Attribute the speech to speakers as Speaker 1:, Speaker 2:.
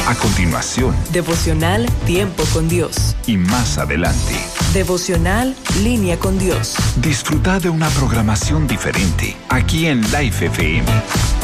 Speaker 1: A continuación,
Speaker 2: Devocional Tiempo con Dios.
Speaker 1: y más adelante,
Speaker 2: Devocional Línea con Dios.
Speaker 1: disfruta de una programación diferente aquí en Life FM.